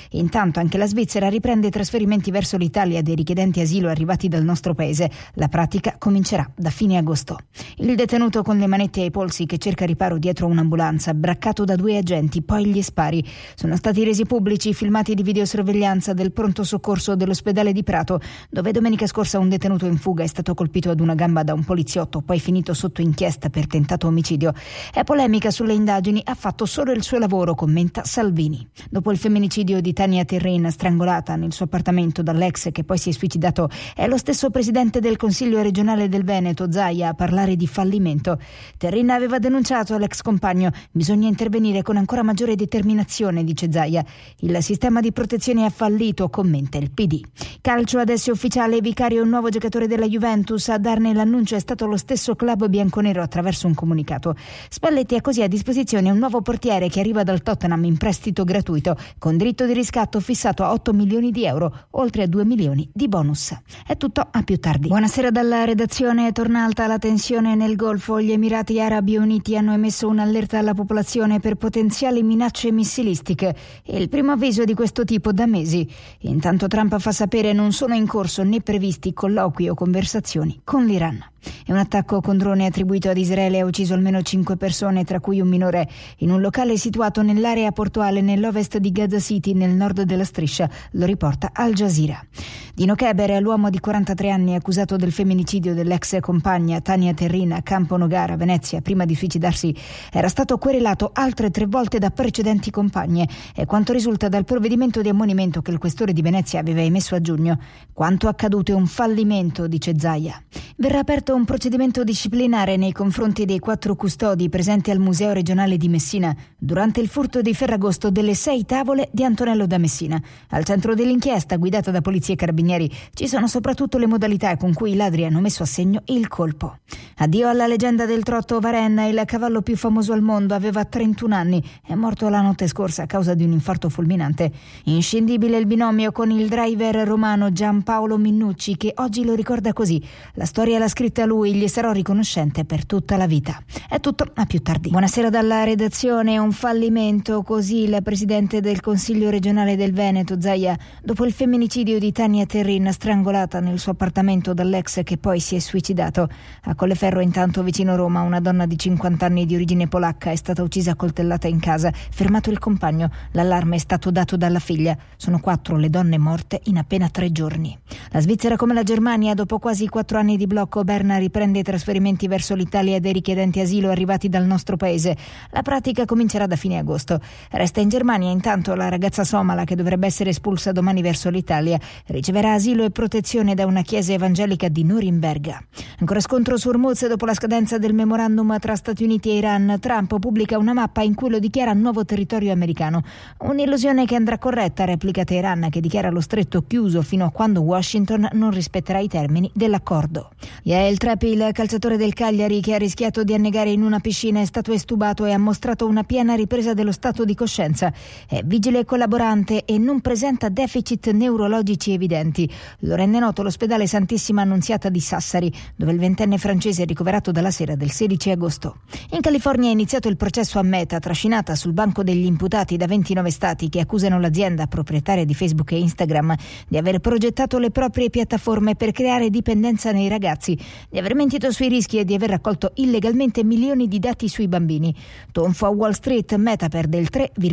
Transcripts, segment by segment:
Intanto anche la Svizzera riprende i trasferimenti verso l'Italia dei richiedenti asilo arrivati dal nostro paese. La pratica comincerà da fine agosto. Il detenuto con le manette ai polsi che cerca riparo dietro un'ambulanza, braccato da 2 agenti, poi gli spari. Sono stati resi pubblici i filmati di videosorveglianza del pronto soccorso dell'ospedale di Prato, dove domenica scorsa un detenuto in fuga è stato colpito ad una gamba da un poliziotto, poi finito sotto inchiesta per tentato omicidio. È polemica sulle indagini, ha fatto solo il suo lavoro, commenta Salvini. Dopo il femminicidio di Tania Terrin, strangolata nel suo appartamento dall'ex che poi si è suicidato, è lo stesso presidente del Consiglio regionale del Veneto, Zaia, a parlare di fallimento. Terrin aveva denunciato l'ex compagno. Bisogna intervenire con ancora maggiore determinazione, dice Zaia. Il sistema di protezione è fallito, commenta il PD. Calcio, adesso è ufficiale, Vicario è un nuovo giocatore della Juventus. A darne l'annuncio è stato lo stesso club bianconero attraverso un comunicato. Spalletti ha così a disposizione un nuovo portiere che arriva dal Tottenham in prestito gratuito, con diritto di riscatto fissato a 8 milioni di euro, oltre a 2 milioni di bonus. È tutto, a più tardi. Buonasera dalla redazione. Torna alta la tensione nel Golfo. Gli Emirati Arabi Uniti hanno emesso un'allerta alla popolazione per potenziali minacce missilistiche. È il primo avviso di questo tipo da mesi. Intanto Trump fa sapere non sono in corso né previsti colloqui o conversazioni con l'Iran. E un attacco con drone attribuito ad Israele ha ucciso almeno 5 persone, tra cui un minore, in un locale situato nell'area portuale nell'ovest di Gaza City, nel nord della striscia, lo riporta Al Jazeera. Dino Keber, l'uomo di 43 anni accusato del femminicidio dell'ex compagna Tania Terrin a Campo Nogara, Venezia, prima di suicidarsi, era stato querelato altre 3 volte da precedenti compagne. È quanto risulta dal provvedimento di ammonimento che il questore di Venezia aveva emesso a giugno. Quanto accaduto è un fallimento, dice Zaia. Verrà aperto un procedimento disciplinare nei confronti dei 4 custodi presenti al Museo regionale di Messina durante il furto di Ferragosto delle 6 tavole di Antonello da Messina. Al centro dell'inchiesta, guidata da polizia e carabinieri, ci sono soprattutto le modalità con cui i ladri hanno messo a segno il colpo. Addio alla leggenda del trotto Varenna, il cavallo più famoso al mondo, aveva 31 anni, è morto la notte scorsa a causa di un infarto fulminante. Inscindibile il binomio con il driver romano Giampaolo Minnucci, che oggi lo ricorda così: la storia l'ha scritta a lui, gli sarò riconoscente per tutta la vita. È tutto, a più tardi. Buonasera dalla redazione. Un fallimento, così il presidente del Consiglio regionale del Veneto, Zaia, dopo il femminicidio di Tania Terrin, strangolata nel suo appartamento dall'ex che poi si è suicidato. A Colleferro, intanto, vicino Roma, una donna di 50 anni di origine polacca è stata uccisa a coltellata in casa, fermato il compagno. L'allarme è stato dato dalla figlia. Sono 4 le donne morte in appena 3 giorni. La Svizzera, come la Germania, dopo quasi 4 anni di blocco, Berna riprende i trasferimenti verso l'Italia dei richiedenti asilo arrivati dal nostro paese. La pratica comincerà da fine agosto. Resta in Germania intanto la ragazza somala che dovrebbe essere espulsa domani verso l'Italia. Riceverà asilo e protezione da una chiesa evangelica di Norimberga. Ancora scontro su Hormuz dopo la scadenza del memorandum tra Stati Uniti e Iran. Trump pubblica una mappa in cui lo dichiara nuovo territorio americano. Un'illusione che andrà corretta, replica Teheran, che dichiara lo stretto chiuso fino a quando Washington non rispetterà i termini dell'accordo. Yael Trappi, il calciatore del Cagliari che ha rischiato di annegare in una piscina, è stato estubato e ha mostrato una piena ripresa dello stato di coscienza. È vigile e collaborante e non presenta deficit neurologici evidenti. Lo rende noto l'ospedale Santissima Annunziata di Sassari, dove il 20enne francese è ricoverato dalla sera del 16 agosto. In California è iniziato il processo a Meta, trascinata sul banco degli imputati da 29 stati che accusano l'azienda proprietaria di Facebook e Instagram di aver progettato le proprie piattaforme per creare dipendenza nei ragazzi, di aver mentito sui rischi e di aver raccolto illegalmente milioni di dati sui bambini. Tonfo a Wall Street, Meta perde il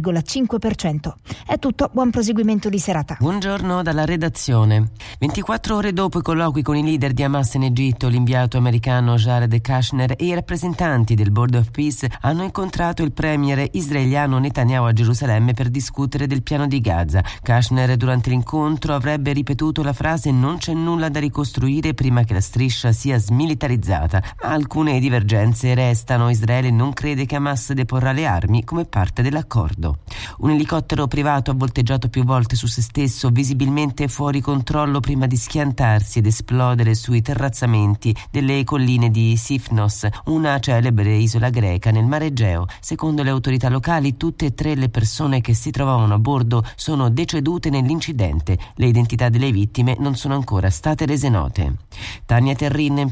3,5%. È tutto, buon proseguimento di serata. Buongiorno dalla redazione. 24 ore dopo i colloqui con i leader di Hamas in Egitto, l'inviato americano Jared Kushner e i rappresentanti del Board of Peace hanno incontrato il premier israeliano Netanyahu a Gerusalemme per discutere del piano di Gaza. Kushner durante l'incontro avrebbe ripetuto la frase «non c'è nulla da ricostruire prima che la striscia sia smilitarizzata», ma alcune divergenze restano. Israele non crede che Hamas deporrà le armi come parte dell'accordo. Un elicottero privato ha volteggiato più volte su se stesso, visibilmente fuori controllo, prima di schiantarsi ed esplodere sui terrazzamenti delle colline di Sifnos, una celebre isola greca nel Mare Egeo. Secondo le autorità locali, tutte e 3 le persone che si trovavano a bordo sono decedute nell'incidente. Le identità delle vittime non sono ancora state rese note. Tania Terrin,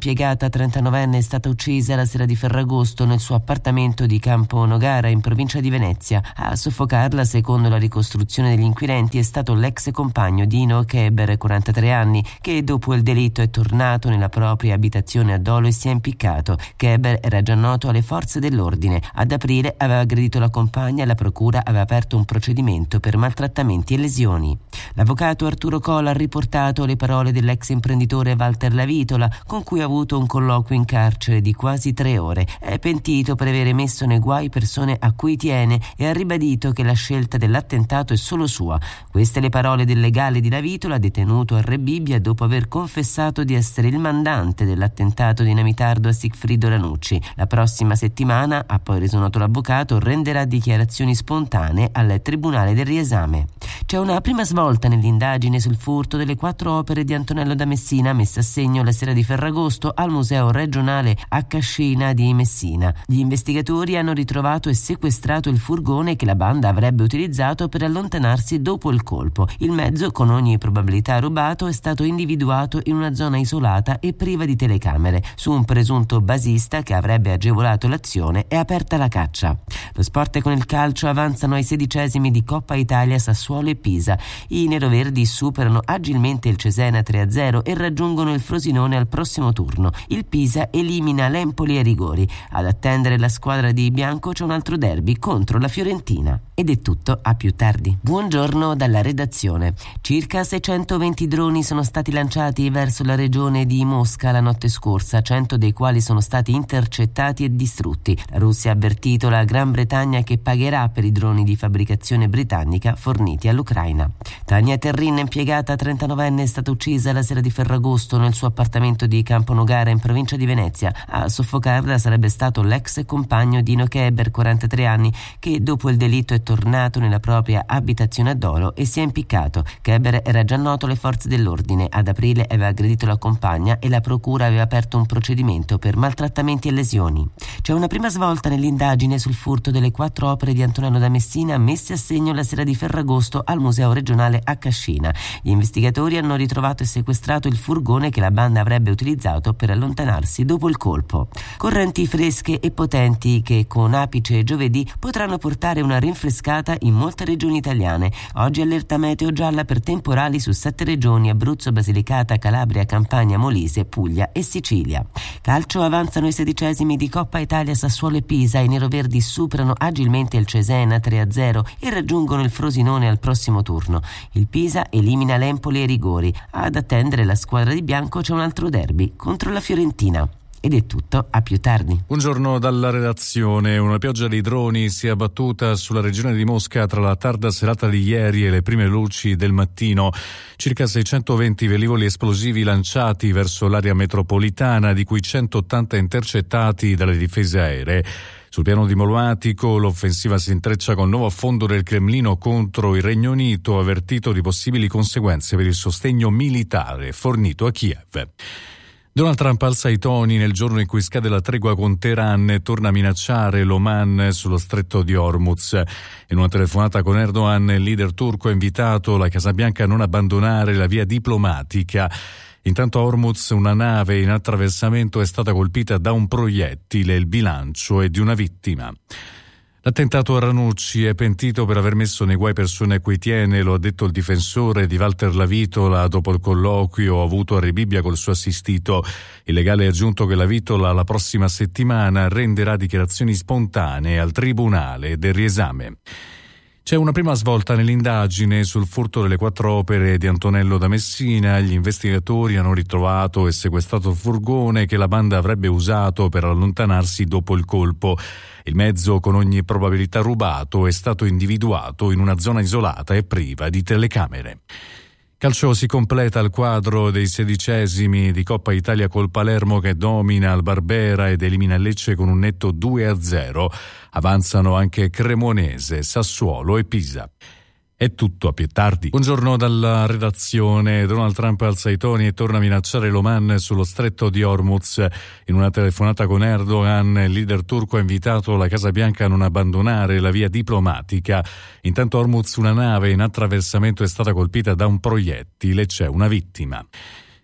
impiegata 39enne è stata uccisa la sera di Ferragosto nel suo appartamento di Campo Nogara in provincia di Venezia. A soffocarla, secondo la ricostruzione degli inquirenti, è stato l'ex compagno Dino Keber, 43 anni, che dopo il delitto è tornato nella propria abitazione a Dolo e si è impiccato. Keber era già noto alle forze dell'ordine. Ad aprile aveva aggredito la compagna e la procura aveva aperto un procedimento per maltrattamenti e lesioni. L'avvocato Arturo Cola ha riportato le parole dell'ex imprenditore Walter Lavitola, con cui ha avuto un colloquio in carcere di quasi 3 ore. È pentito per avere messo nei guai persone a cui tiene e ha ribadito che la scelta dell'attentato è solo sua. Queste le parole del legale di Lavitola, detenuto a Rebibbia dopo aver confessato di essere il mandante dell'attentato dinamitardo a Sigfrido Ranucci. La prossima settimana, ha poi reso noto l'avvocato, renderà dichiarazioni spontanee al Tribunale del Riesame. C'è una prima svolta nell'indagine sul furto delle 4 opere di Antonello da Messina messe a segno la sera di Ferragosto al Museo Regionale a Cascina di Messina. Gli investigatori hanno ritrovato e sequestrato il furgone che la banda avrebbe utilizzato per allontanarsi dopo il colpo. Il mezzo, con ogni probabilità rubato, è stato individuato in una zona isolata e priva di telecamere. Su un presunto basista che avrebbe agevolato l'azione è aperta la caccia. Lo sport con il calcio avanzano ai 16esimi di Coppa Italia Sassuolo e Pisa. I neroverdi superano agilmente il Cesena 3-0 e raggiungono il Frosinone al prossimo turno. Il Pisa elimina l'Empoli ai rigori. Ad attendere la squadra di bianco c'è un altro derby contro la Fiorentina. Ed è tutto, a più tardi. Buongiorno dalla redazione. Circa 620 droni sono stati lanciati verso la regione di Mosca la notte scorsa, 100 dei quali sono stati intercettati e distrutti. La Russia ha avvertito la Gran Bretagna che pagherà per i droni di fabbricazione britannica forniti all'Ucraina. Tania Terrin, impiegata 39enne, è stata uccisa la sera di Ferragosto nel suo appartamento di Campo Nogara in provincia di Venezia. A soffocarla sarebbe stato l'ex compagno Dino Keber, 43 anni, che dopo il delitto è tornato nella propria abitazione a Dolo e si è impiccato. Keber era già noto alle forze dell'ordine. Ad aprile aveva aggredito la compagna e la procura aveva aperto un procedimento per maltrattamenti e lesioni. C'è una prima svolta nell'indagine sul furto delle 4 opere di Antonello da Messina messe a segno la sera di Ferragosto al Museo Regionale a Cascina. Gli investigatori hanno ritrovato e sequestrato il furgone che la banda avrebbe utilizzato per allontanarsi dopo il colpo. Correnti fresche e potenti che con apice giovedì potranno portare una rinfrescata in molte regioni italiane. Oggi allerta meteo gialla per temporali su 7 regioni: Abruzzo, Basilicata, Calabria, Campania, Molise, Puglia e Sicilia. Calcio, avanzano i 16esimi di Coppa Italia Sassuolo e Pisa. I neroverdi superano agilmente il Cesena 3-0 e raggiungono il Frosinone al prossimo turno. Il Pisa elimina l'Empoli ai rigori. Ad attendere la squadra di bianco c'è un altro derby contro la Fiorentina. Ed è tutto, a più tardi. Buongiorno dalla redazione. Una pioggia di droni si è abbattuta sulla regione di Mosca tra la tarda serata di ieri e le prime luci del mattino. Circa 620 velivoli esplosivi lanciati verso l'area metropolitana, di cui 180 intercettati dalle difese aeree. Sul piano diplomatico, l'offensiva si intreccia con il nuovo affondo del Cremlino contro il Regno Unito, avvertito di possibili conseguenze per il sostegno militare fornito a Kiev. Donald Trump alza i toni nel giorno in cui scade la tregua con Teheran e torna a minacciare l'Oman sullo stretto di Hormuz. In una telefonata con Erdogan, il leader turco ha invitato la Casa Bianca a non abbandonare la via diplomatica. Intanto a Hormuz una nave in attraversamento è stata colpita da un proiettile, il bilancio è di una vittima. L'attentato a Ranucci: è pentito per aver messo nei guai persone a cui tiene, lo ha detto il difensore di Walter Lavitola dopo il colloquio avuto a Rebibbia col suo assistito. Il legale ha aggiunto che Lavitola la prossima settimana renderà dichiarazioni spontanee al Tribunale del Riesame. C'è una prima svolta nell'indagine sul furto delle 4 opere di Antonello da Messina. Gli investigatori hanno ritrovato e sequestrato il furgone che la banda avrebbe usato per allontanarsi dopo il colpo. Il mezzo, con ogni probabilità rubato, è stato individuato in una zona isolata e priva di telecamere. Calcio, si completa il quadro dei 16esimi di Coppa Italia col Palermo che domina il Barbera ed elimina il Lecce con un netto 2-0. Avanzano anche Cremonese, Sassuolo e Pisa. È tutto, a più tardi. Buongiorno dalla redazione. Donald Trump alza i toni e torna a minacciare l'Oman sullo stretto di Hormuz. In una telefonata con Erdogan, il leader turco ha invitato la Casa Bianca a non abbandonare la via diplomatica. Intanto a Hormuz una nave in attraversamento è stata colpita da un proiettile, c'è una vittima.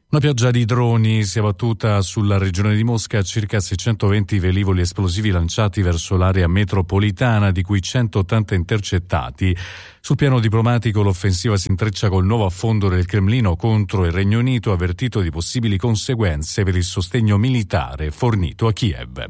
Una pioggia di droni si è abbattuta sulla regione di Mosca, circa 620 velivoli esplosivi lanciati verso l'area metropolitana, di cui 180 intercettati. Sul piano diplomatico l'offensiva si intreccia col nuovo affondo del Cremlino contro il Regno Unito, avvertito di possibili conseguenze per il sostegno militare fornito a Kiev.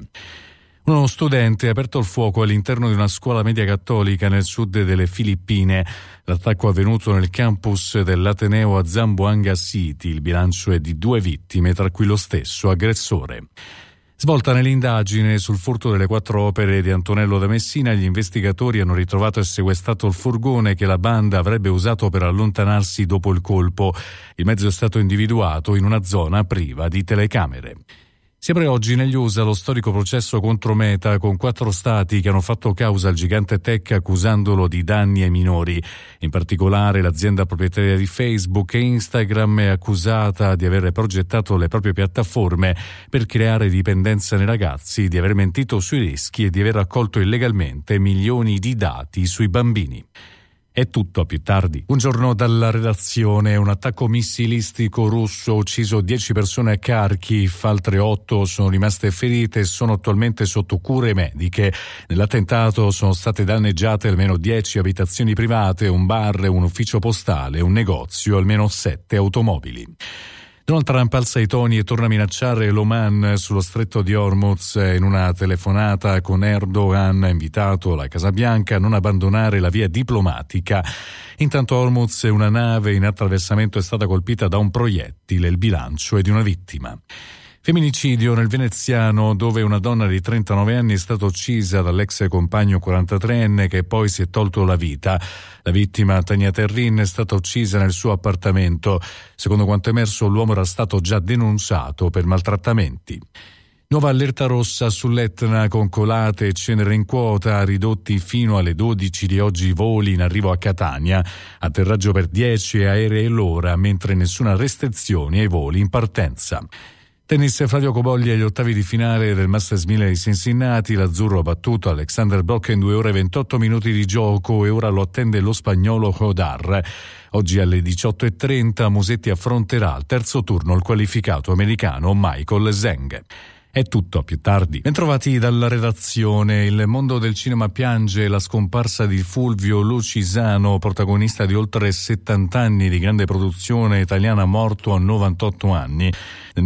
Uno studente ha aperto il fuoco all'interno di una scuola media cattolica nel sud delle Filippine. L'attacco è avvenuto nel campus dell'Ateneo a Zamboanga City. Il bilancio è di 2 vittime, tra cui lo stesso aggressore. Svolta nell'indagine sul furto delle 4 opere di Antonello da Messina, gli investigatori hanno ritrovato e sequestrato il furgone che la banda avrebbe usato per allontanarsi dopo il colpo. Il mezzo è stato individuato in una zona priva di telecamere. Si apre oggi negli USA lo storico processo contro Meta, con 4 stati che hanno fatto causa al gigante tech accusandolo di danni ai minori. In particolare l'azienda proprietaria di Facebook e Instagram è accusata di aver progettato le proprie piattaforme per creare dipendenza nei ragazzi, di aver mentito sui rischi e di aver raccolto illegalmente milioni di dati sui bambini. È tutto, a più tardi. Buongiorno dalla redazione. Un attacco missilistico russo ha ucciso 10 persone a Kharkiv, altre 8 sono rimaste ferite e sono attualmente sotto cure mediche. Nell'attentato sono state danneggiate almeno 10 abitazioni private, un bar, un ufficio postale, un negozio, almeno 7 automobili. Donald Trump alza i toni e torna a minacciare l'Oman sullo stretto di Hormuz. In una telefonata con Erdogan ha invitato la Casa Bianca a non abbandonare la via diplomatica. Intanto a Hormuz una nave in attraversamento è stata colpita da un proiettile, il bilancio è di una vittima. Femminicidio nel veneziano, dove una donna di 39 anni è stata uccisa dall'ex compagno 43enne che poi si è tolto la vita. La vittima, Tania Terrin, è stata uccisa nel suo appartamento. Secondo quanto emerso, l'uomo era stato già denunciato per maltrattamenti. Nuova allerta rossa sull'Etna con colate e cenere in quota, ridotti fino alle 12 di oggi i voli in arrivo a Catania. Atterraggio per 10 aerei l'ora, mentre nessuna restrizione ai voli in partenza. Tennis, Flavio Cobolli agli ottavi di finale del Masters 1000 di Cincinnati. L'azzurro ha battuto Alexander Brock in 2 ore e 28 minuti di gioco e ora lo attende lo spagnolo Hodar. Oggi alle 18:30 Musetti affronterà al terzo turno il qualificato americano Michael Zheng. È tutto, a più tardi. Bentrovati dalla redazione. Il mondo del cinema piange la scomparsa di Fulvio Lucisano, protagonista di oltre 70 anni di grande produzione italiana, morto a 98 anni. Nel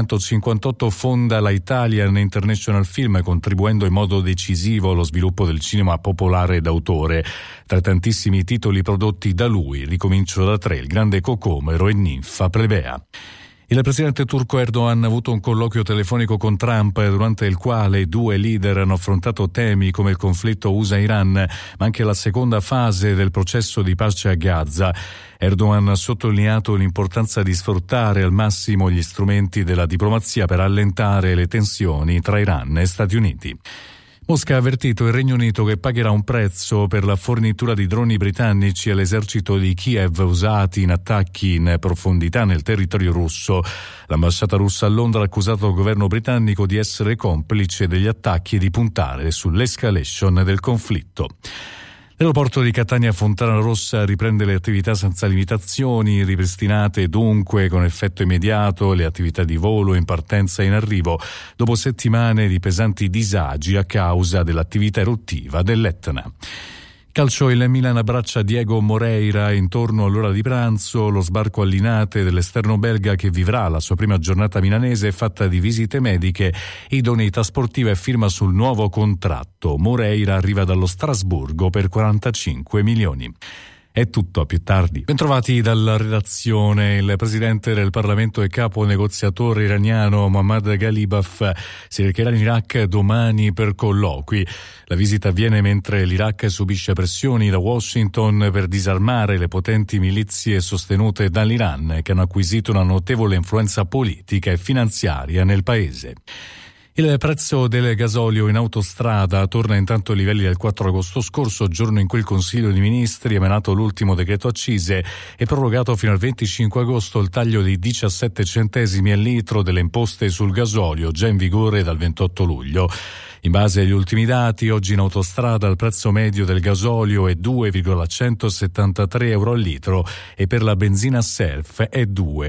1958 fonda la Italian International Film, contribuendo in modo decisivo allo sviluppo del cinema popolare d'autore. Tra tantissimi titoli prodotti da lui, ricomincio da 3, Il grande Cocomero e Ninfa plebea. Il presidente turco Erdogan ha avuto un colloquio telefonico con Trump, durante il quale i 2 leader hanno affrontato temi come il conflitto USA-Iran, ma anche la seconda fase del processo di pace a Gaza. Erdogan ha sottolineato l'importanza di sfruttare al massimo gli strumenti della diplomazia per allentare le tensioni tra Iran e Stati Uniti. Mosca ha avvertito il Regno Unito che pagherà un prezzo per la fornitura di droni britannici all'esercito di Kiev usati in attacchi in profondità nel territorio russo. L'ambasciata russa a Londra ha accusato il governo britannico di essere complice degli attacchi e di puntare sull'escalation del conflitto. L'aeroporto di Catania Fontana Rossa riprende le attività senza limitazioni, ripristinate dunque con effetto immediato le attività di volo in partenza e in arrivo, dopo settimane di pesanti disagi a causa dell'attività eruttiva dell'Etna. Calcio, il Milan abbraccia Diego Moreira intorno all'ora di pranzo. Lo sbarco a Linate dell'esterno belga, che vivrà la sua prima giornata milanese fatta di visite mediche, idoneità sportiva e firma sul nuovo contratto. Moreira arriva dallo Strasburgo per 45 milioni. È tutto, a più tardi. Bentrovati dalla redazione. Il presidente del Parlamento e capo negoziatore iraniano Mohammad Ghalibaf si recherà in Iraq domani per colloqui. La visita avviene mentre l'Iraq subisce pressioni da Washington per disarmare le potenti milizie sostenute dall'Iran, che hanno acquisito una notevole influenza politica e finanziaria nel paese. Il prezzo del gasolio in autostrada torna intanto ai livelli del 4 agosto scorso, giorno in cui il Consiglio dei Ministri ha emanato l'ultimo decreto accise e prorogato fino al 25 agosto il taglio di 17 centesimi al litro delle imposte sul gasolio, già in vigore dal 28 luglio. In base agli ultimi dati, oggi in autostrada il prezzo medio del gasolio è 2,173 euro al litro e per la benzina self è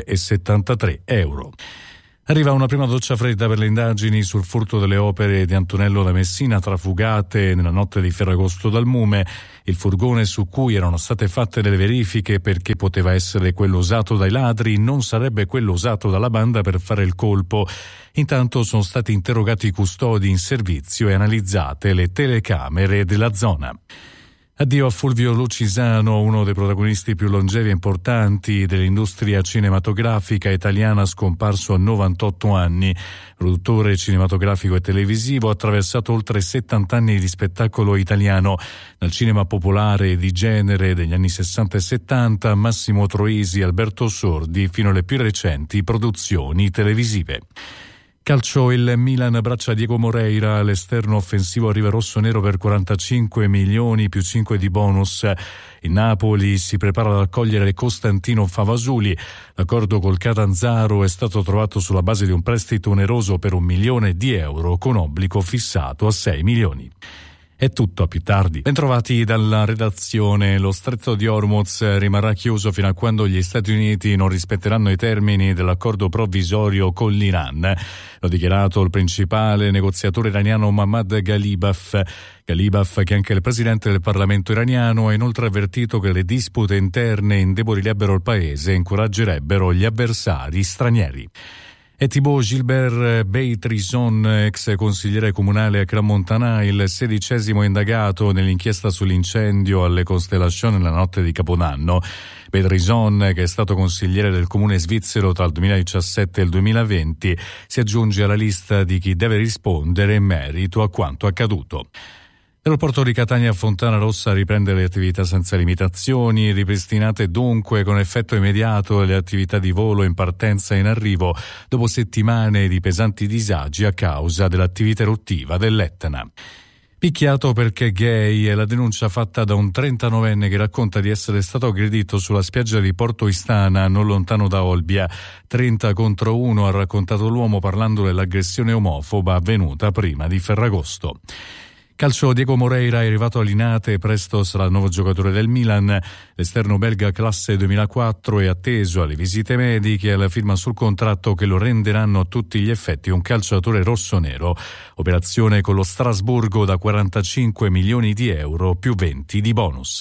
2,73 euro. Arriva una prima doccia fredda per le indagini sul furto delle opere di Antonello da Messina trafugate nella notte di Ferragosto dal Mume. Il furgone su cui erano state fatte delle verifiche perché poteva essere quello usato dai ladri non sarebbe quello usato dalla banda per fare il colpo. Intanto sono stati interrogati i custodi in servizio e analizzate le telecamere della zona. Addio a Fulvio Lucisano, uno dei protagonisti più longevi e importanti dell'industria cinematografica italiana, scomparso a 98 anni. Produttore cinematografico e televisivo, ha attraversato oltre 70 anni di spettacolo italiano. Dal cinema popolare di genere degli anni 60 e 70, Massimo Troisi, Alberto Sordi, fino alle più recenti produzioni televisive. Calcio, il Milan abbraccia Diego Moreira, l'esterno offensivo arriva rosso-nero per 45 milioni più 5 di bonus. Il Napoli si prepara ad accogliere Costantino Favasuli. L'accordo col Catanzaro è stato trovato sulla base di un prestito oneroso per 1 milione di euro con obbligo fissato a 6 milioni. È tutto, a più tardi. Bentrovati dalla redazione. Lo stretto di Hormuz rimarrà chiuso fino a quando gli Stati Uniti non rispetteranno i termini dell'accordo provvisorio con l'Iran. L'ha dichiarato il principale negoziatore iraniano Mohammad Ghalibaf. Ghalibaf, che è anche il presidente del Parlamento iraniano, ha inoltre avvertito che le dispute interne indebolirebbero il paese e incoraggerebbero gli avversari stranieri. E Thibaut Gilbert Beitrizon, ex consigliere comunale a Crans-Montana, il 16° indagato nell'inchiesta sull'incendio alle Constellation nella notte di Capodanno. Beitrizon, che è stato consigliere del comune svizzero tra il 2017 e il 2020, si aggiunge alla lista di chi deve rispondere in merito a quanto accaduto. L'aeroporto di Catania Fontana Rossa riprende le attività senza limitazioni, ripristinate dunque con effetto immediato le attività di volo in partenza e in arrivo dopo settimane di pesanti disagi a causa dell'attività eruttiva dell'Etna. Picchiato perché gay è la denuncia fatta da un 39enne che racconta di essere stato aggredito sulla spiaggia di Porto Istana, non lontano da Olbia. 30 contro 1 ha raccontato l'uomo parlando dell'aggressione omofoba avvenuta prima di Ferragosto. Calcio, Diego Moreira è arrivato a Linate e presto sarà il nuovo giocatore del Milan. L'esterno belga classe 2004 è atteso alle visite mediche e alla firma sul contratto che lo renderanno a tutti gli effetti un calciatore rossonero. Operazione con lo Strasburgo da 45 milioni di euro più 20 di bonus.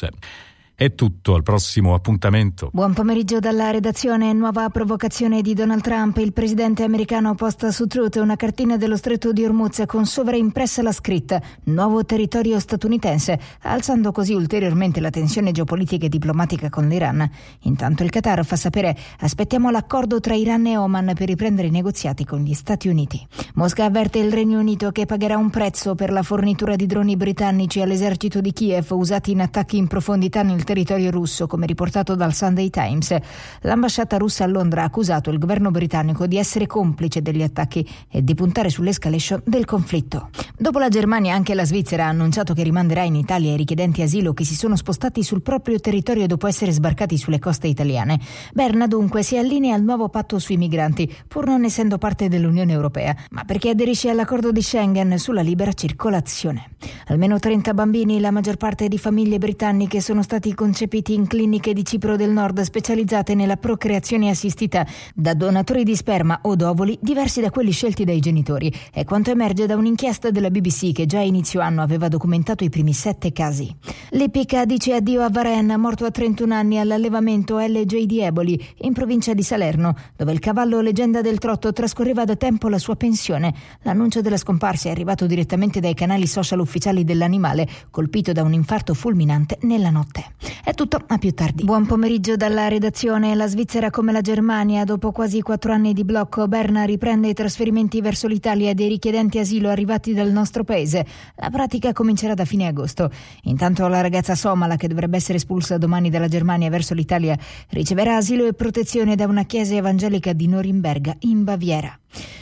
È tutto, al prossimo appuntamento. Buon pomeriggio dalla redazione. Nuova provocazione di Donald Trump. Il presidente americano posta su Truth una cartina dello stretto di Hormuz con sovraimpressa la scritta "Nuovo territorio statunitense", alzando così ulteriormente la tensione geopolitica e diplomatica con l'Iran. Intanto il Qatar fa sapere: aspettiamo l'accordo tra Iran e Oman per riprendere i negoziati con gli Stati Uniti. Mosca avverte il Regno Unito che pagherà un prezzo per la fornitura di droni britannici all'esercito di Kiev usati in attacchi in profondità nel territorio russo, come riportato dal Sunday Times. L'ambasciata russa a Londra ha accusato il governo britannico di essere complice degli attacchi e di puntare sull'escalation del conflitto. Dopo la Germania, anche la Svizzera ha annunciato che rimanderà in Italia i richiedenti asilo che si sono spostati sul proprio territorio dopo essere sbarcati sulle coste italiane. Berna dunque si allinea al nuovo patto sui migranti, pur non essendo parte dell'Unione Europea, ma perché aderisce all'accordo di Schengen sulla libera circolazione. Almeno 30 bambini, la maggior parte di famiglie britanniche, sono stati concepiti in cliniche di Cipro del Nord specializzate nella procreazione assistita da donatori di sperma o d'ovuli diversi da quelli scelti dai genitori. È quanto emerge da un'inchiesta della BBC che già a inizio anno aveva documentato i primi 7 casi. L'Epica dice addio a Varenne, morto a 31 anni all'allevamento LJ di Eboli, in provincia di Salerno, dove il cavallo leggenda del trotto trascorreva da tempo la sua pensione. L'annuncio della scomparsa è arrivato direttamente dai canali social ufficiali dell'animale, colpito da un infarto fulminante nella notte. È tutto, a più tardi. Buon pomeriggio dalla redazione. La Svizzera, come la Germania, dopo quasi 4 anni di blocco, Berna riprende i trasferimenti verso l'Italia dei richiedenti asilo arrivati dal nostro paese. La pratica comincerà da fine agosto. Intanto la ragazza somala, che dovrebbe essere espulsa domani dalla Germania verso l'Italia, riceverà asilo e protezione da una chiesa evangelica di Norimberga, in Baviera.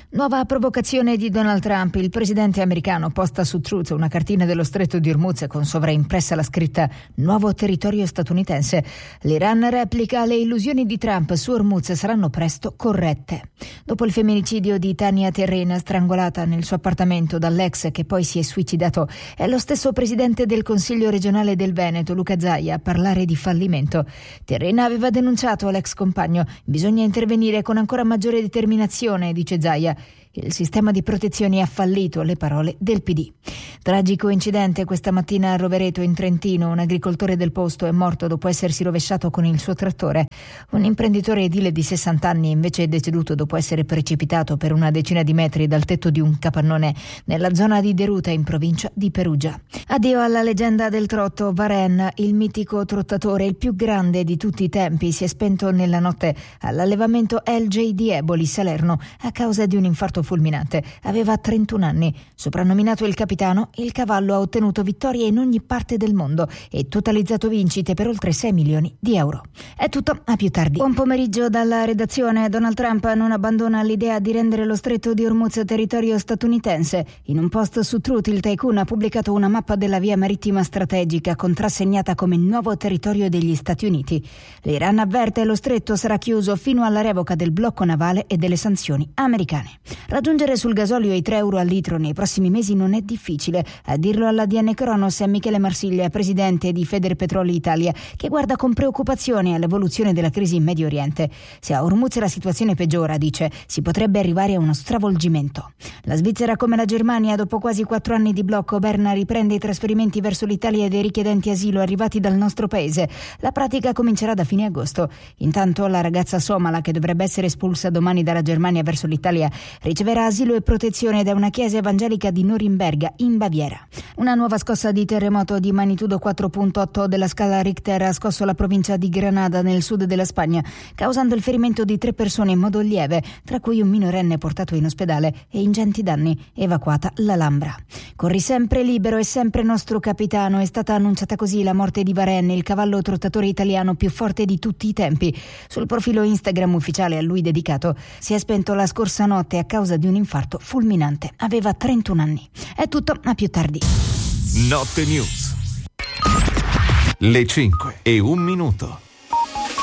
Nuova provocazione di Donald Trump. Il presidente americano posta su Truth una cartina dello stretto di Hormuz con sovraimpressa la scritta "Nuovo territorio statunitense". L'Iran replica: le illusioni di Trump su Hormuz saranno presto corrette. Dopo il femminicidio di Tania Terren, strangolata nel suo appartamento dall'ex che poi si è suicidato, è lo stesso presidente del Consiglio regionale del Veneto, Luca Zaia, a parlare di fallimento. Terren aveva denunciato l'ex compagno: bisogna intervenire con ancora maggiore determinazione, dice Zaia. Il sistema di protezione ha fallito, le parole del PD. Tragico incidente questa mattina a Rovereto in Trentino. Un agricoltore del posto è morto dopo essersi rovesciato con il suo trattore. Un imprenditore edile di 60 anni invece è deceduto dopo essere precipitato per una decina di metri dal tetto di un capannone nella zona di Deruta in provincia di Perugia. Addio alla leggenda del trotto. Varenne, il mitico trottatore, il più grande di tutti i tempi, si è spento nella notte all'allevamento LJ di Eboli, Salerno, a causa di un infarto fulminante. Aveva 31 anni. Soprannominato il capitano, il cavallo ha ottenuto vittorie in ogni parte del mondo e totalizzato vincite per oltre 6 milioni di euro. È tutto, a più tardi. Buon pomeriggio dalla redazione. Donald Trump non abbandona l'idea di rendere lo stretto di Hormuz territorio statunitense. In un post su Truth, il tycoon ha pubblicato una mappa della via marittima strategica contrassegnata come nuovo territorio degli Stati Uniti. L'Iran avverte: lo stretto sarà chiuso fino alla revoca del blocco navale e delle sanzioni americane. Raggiungere sul gasolio i 3 euro al litro nei prossimi mesi non è difficile. A dirlo alla DN Cronos è Michele Marsiglia, presidente di Federpetroli Italia, che guarda con preoccupazione all'evoluzione della crisi in Medio Oriente. Se a Hormuz la situazione peggiora, dice, si potrebbe arrivare a uno stravolgimento. La Svizzera, come la Germania, dopo quasi 4 anni di blocco, Berna riprende i trasferimenti verso l'Italia dei richiedenti asilo arrivati dal nostro paese. La pratica comincerà da fine agosto. Intanto la ragazza somala, che dovrebbe essere espulsa domani dalla Germania verso l'Italia, riceverà asilo e protezione da una chiesa evangelica di Norimberga, in Baviera. Una nuova scossa di terremoto di magnitudo 4.8 della scala Richter ha scosso la provincia di Granada nel sud della Spagna, causando il ferimento di 3 persone in modo lieve, tra cui un minorenne portato in ospedale e ingenti danni, evacuata l'Alhambra. Corri sempre libero e sempre nostro capitano. È stata annunciata così la morte di Varenne, il cavallo trottatore italiano più forte di tutti i tempi. Sul profilo Instagram ufficiale a lui dedicato si è spento la scorsa notte a causa di un infarto fulminante. Aveva 31 anni. È tutto, a più tardi. Notte News. Le 5:01.